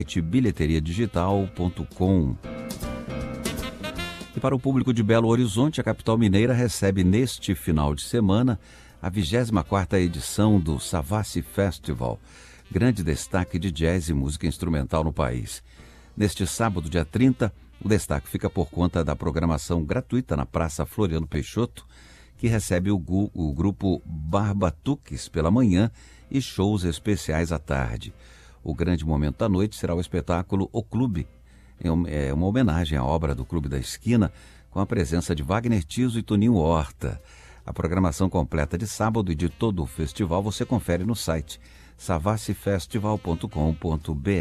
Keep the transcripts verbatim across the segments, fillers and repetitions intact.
bilheteria digital ponto com. E para o público de Belo Horizonte, a capital mineira recebe neste final de semana a vigésima quarta edição do Savassi Festival, grande destaque de jazz e música instrumental no país. Neste sábado, dia trinta, o destaque fica por conta da programação gratuita na Praça Floriano Peixoto, que recebe o, gu, o grupo Barbatuques pela manhã e shows especiais à tarde. O grande momento da noite será o espetáculo O Clube, é uma homenagem à obra do Clube da Esquina, com a presença de Wagner Tiso e Toninho Horta. A programação completa de sábado e de todo o festival você confere no site savassi festival ponto com ponto br.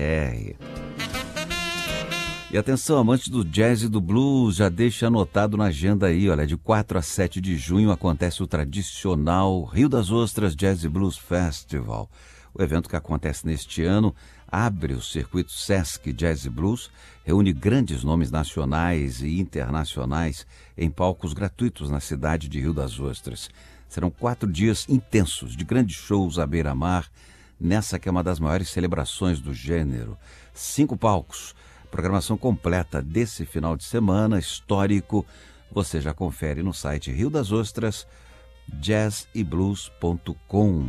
E atenção, amantes do jazz e do blues, já deixa anotado na agenda aí, olha, de quatro a sete de junho acontece o tradicional Rio das Ostras Jazz e Blues Festival. O evento, que acontece neste ano, abre o circuito Sesc Jazz e Blues, reúne grandes nomes nacionais e internacionais em palcos gratuitos na cidade de Rio das Ostras. Serão quatro dias intensos de grandes shows à beira-mar, nessa que é uma das maiores celebrações do gênero. Cinco palcos, programação completa desse final de semana histórico, você já confere no site rio das ostras jazz e blues ponto com.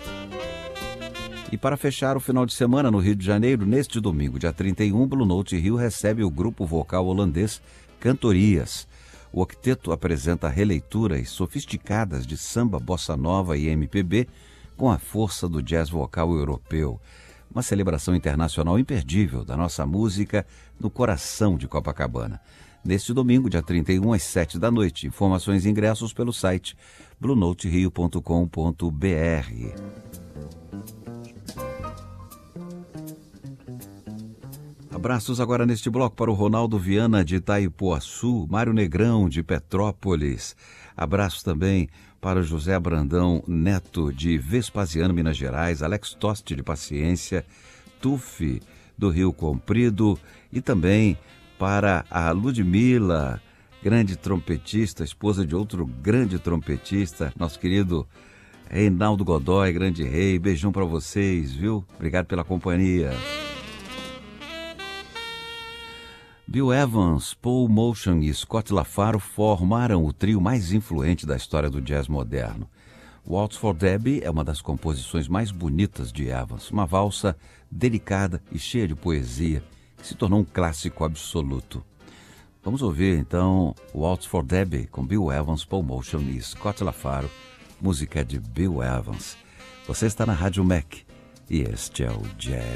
E para fechar o final de semana no Rio de Janeiro, neste domingo, dia trinta e um, Blue Note Rio recebe o grupo vocal holandês Cantorias. O octeto apresenta releituras sofisticadas de samba, bossa nova e M P B com a força do jazz vocal europeu. Uma celebração internacional imperdível da nossa música no coração de Copacabana. Neste domingo, dia trinta e um, às sete da noite. Informações e ingressos pelo site blue note rio ponto com ponto br. Abraços agora neste bloco para o Ronaldo Viana de Itaipuaçu, Mário Negrão de Petrópolis. Abraços também para o José Brandão Neto de Vespasiano, Minas Gerais, Alex Toste de Paciência, Tufi do Rio Comprido e também para a Ludmila, grande trompetista, esposa de outro grande trompetista, nosso querido Reinaldo Godoy, grande rei. Beijão para vocês, viu? Obrigado pela companhia. Bill Evans, Paul Motian e Scott LaFaro formaram o trio mais influente da história do jazz moderno. Waltz for Debbie é uma das composições mais bonitas de Evans, uma valsa delicada e cheia de poesia, que se tornou um clássico absoluto. Vamos ouvir então Waltz for Debbie com Bill Evans, Paul Motian e Scott LaFaro, música de Bill Evans. Você está na Rádio Mac e este é o Jazz